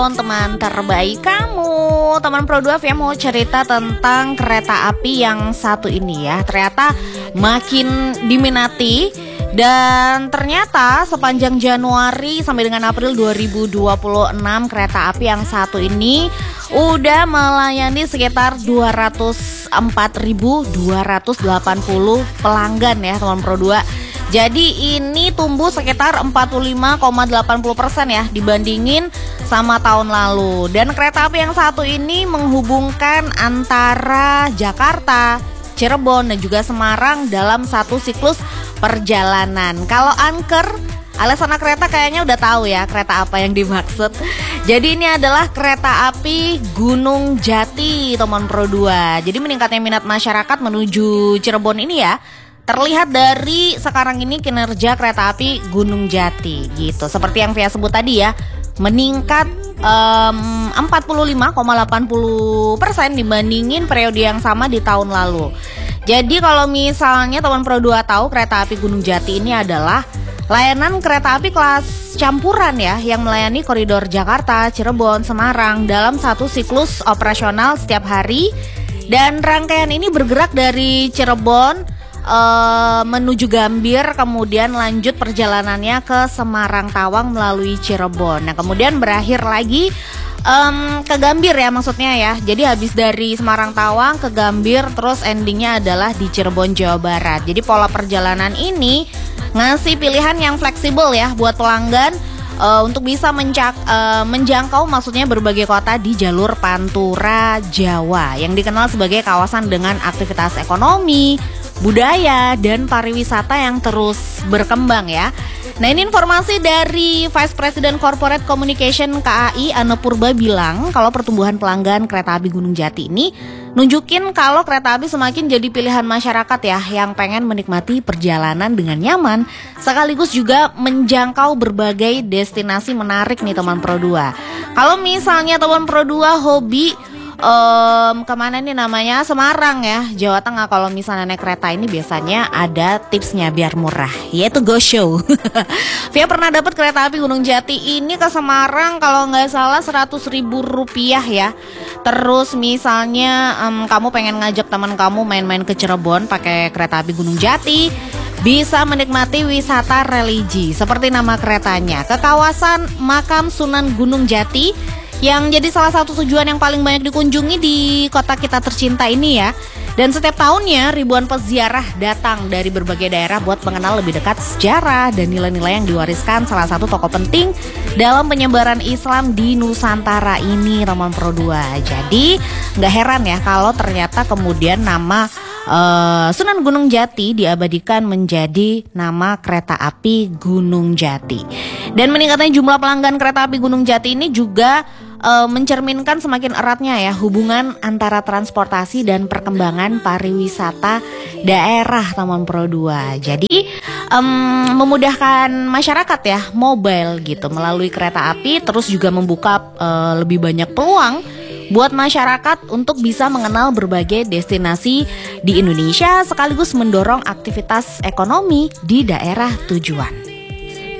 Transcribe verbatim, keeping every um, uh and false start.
Teman terbaik kamu, teman Pro dua Via mau cerita tentang kereta api yang satu ini ya. Ternyata makin diminati dan ternyata sepanjang Januari sampai dengan April dua ribu dua puluh enam kereta api yang satu ini udah melayani sekitar dua ratus empat ribu dua ratus delapan puluh pelanggan ya teman Pro dua. Jadi ini tumbuh sekitar empat puluh lima koma delapan puluh persen ya dibandingin sama tahun lalu. Dan kereta api yang satu ini menghubungkan antara Jakarta, Cirebon dan juga Semarang dalam satu siklus perjalanan. Kalau angker alias anak kereta kayaknya udah tahu ya kereta apa yang dimaksud. Jadi ini adalah kereta api Gunung Jati teman Pro dua. Jadi meningkatnya minat masyarakat menuju Cirebon ini ya terlihat dari sekarang ini kinerja kereta api Gunung Jati gitu. Seperti yang Via sebut tadi ya, meningkat um, empat puluh lima koma delapan puluh persen dibandingin periode yang sama di tahun lalu. Jadi kalau misalnya teman Pro dua tahu kereta api Gunung Jati ini adalah layanan kereta api kelas campuran ya yang melayani koridor Jakarta, Cirebon, Semarang dalam satu siklus operasional setiap hari. Dan rangkaian ini bergerak dari Cirebon Uh, menuju Gambir, kemudian lanjut perjalanannya ke Semarang Tawang melalui Cirebon. Nah kemudian berakhir lagi um, ke Gambir ya maksudnya ya. Jadi habis dari Semarang Tawang ke Gambir, terus endingnya adalah di Cirebon Jawa Barat. Jadi pola perjalanan ini ngasih pilihan yang fleksibel ya buat pelanggan uh, untuk bisa mencak, uh, menjangkau maksudnya berbagai kota di jalur Pantura Jawa yang dikenal sebagai kawasan dengan aktivitas ekonomi, budaya dan pariwisata yang terus berkembang ya. Nah ini informasi dari Vice President Corporate Communication K A I Ane Purba bilang kalau pertumbuhan pelanggan kereta api Gunung Jati ini nunjukin kalau kereta api semakin jadi pilihan masyarakat ya yang pengen menikmati perjalanan dengan nyaman sekaligus juga menjangkau berbagai destinasi menarik nih teman Pro dua. Kalau misalnya teman Pro dua hobi Um, kemana nih namanya Semarang ya, Jawa Tengah. Kalau misalnya naik kereta ini biasanya ada tipsnya biar murah, yaitu go show. Via pernah dapat kereta api Gunung Jati ini ke Semarang kalau nggak salah seratus ribu rupiah ya. Terus misalnya um, kamu pengen ngajak teman kamu main-main ke Cirebon pakai kereta api Gunung Jati, bisa menikmati wisata religi seperti nama keretanya ke kawasan Makam Sunan Gunung Jati yang jadi salah satu tujuan yang paling banyak dikunjungi di kota kita tercinta ini ya. Dan setiap tahunnya ribuan peziarah datang dari berbagai daerah buat mengenal lebih dekat sejarah dan nilai-nilai yang diwariskan salah satu tokoh penting dalam penyebaran Islam di Nusantara ini teman Pro dua. Jadi gak heran ya kalau ternyata kemudian nama Uh, Sunan Gunung Jati diabadikan menjadi nama kereta api Gunung Jati. Dan meningkatnya jumlah pelanggan kereta api Gunung Jati ini juga uh, mencerminkan semakin eratnya ya hubungan antara transportasi dan perkembangan pariwisata daerah teman Pro dua. Jadi um, memudahkan masyarakat ya mobile gitu melalui kereta api, terus juga membuka uh, lebih banyak peluang buat masyarakat untuk bisa mengenal berbagai destinasi di Indonesia sekaligus mendorong aktivitas ekonomi di daerah tujuan.